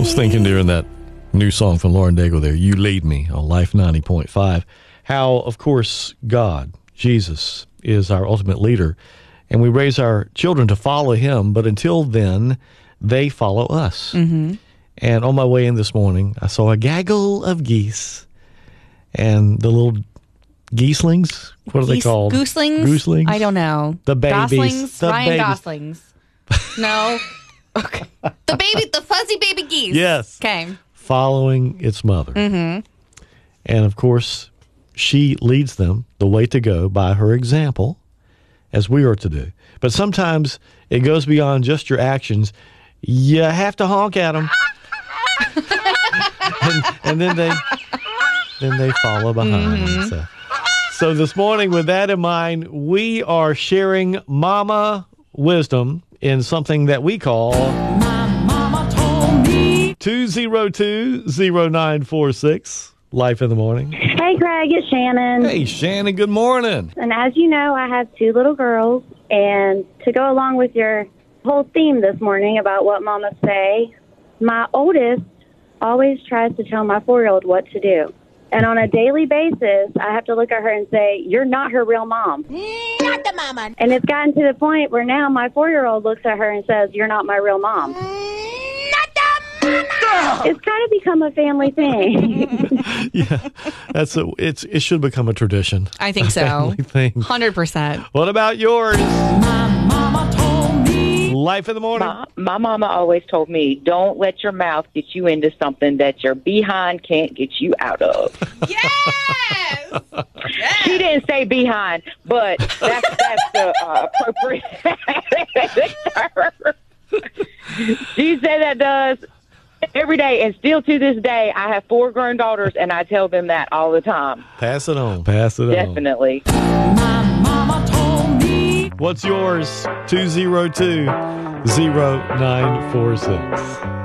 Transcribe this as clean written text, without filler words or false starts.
was thinking during that new song from Lauren Daigle there, You Lead Me, on Life 90.5, how, of course, God, Jesus, is our ultimate leader, and we raise our children to follow him, but until then, they follow us. Mm-hmm. And on my way in this morning, I saw a gaggle of geese, and the little geeslings, what are they called? Gooselings? Gooselings? I don't know. The babies. Goslings? The Ryan babies. Goslings. No. Okay. The fuzzy baby geese. Yes. Okay. Following its mother. Mm-hmm. And of course, she leads them the way to go by her example, as we are to do. But sometimes it goes beyond just your actions. You have to honk at them. and then they follow behind. Mm-hmm. So this morning, with that in mind, we are sharing Mama Wisdom in something that we call My mama told me. 202-0946, Life in the Morning. Hey, Greg, it's Shannon. Hey, Shannon, good morning. And as you know, I have two little girls. And to go along with your whole theme this morning about what mamas say, my oldest always tries to tell my 4-year-old what to do. And on a daily basis, I have to look at her and say, you're not her real mom. Not the mama. And it's gotten to the point where now my 4-year-old looks at her and says, you're not my real mom. Not the mama. It's kind of become a family thing. Yeah, it should become a tradition. I think so. Family thing. 100%. What about yours? My mama told me. Life in the Morning. My mama always told me, don't let your mouth get you into something that your behind can't get you out of. Yes! She didn't say behind, but that's the appropriate term. She said that does every day, and still to this day, I have 4 grown daughters, and I tell them that all the time. Pass it on. Pass it on. Definitely. My mama told me. What's yours? 202-0946.